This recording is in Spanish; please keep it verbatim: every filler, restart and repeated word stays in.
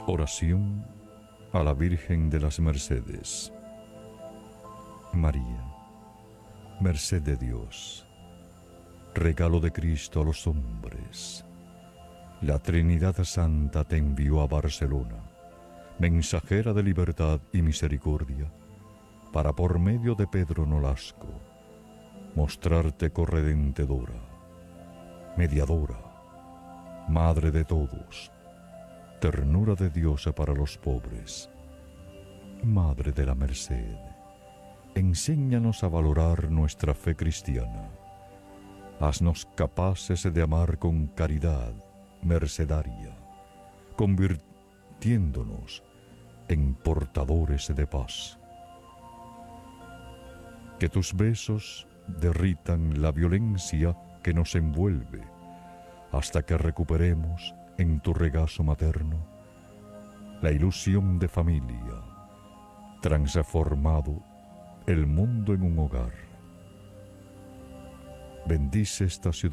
Oración a la Virgen de las Mercedes. María, merced de Dios, regalo de Cristo a los hombres, la Trinidad Santa te envió a Barcelona, mensajera de libertad y misericordia, para por medio de Pedro Nolasco mostrarte corredentedora, mediadora, madre de todos, ternura de Dios para los pobres. Madre de la Merced, enséñanos a valorar nuestra fe cristiana. Haznos capaces de amar con caridad mercedaria, convirtiéndonos en portadores de paz. Que tus besos derritan la violencia que nos envuelve, hasta que recuperemos en tu regazo materno la ilusión de familia, transformado el mundo en un hogar. Bendice esta ciudad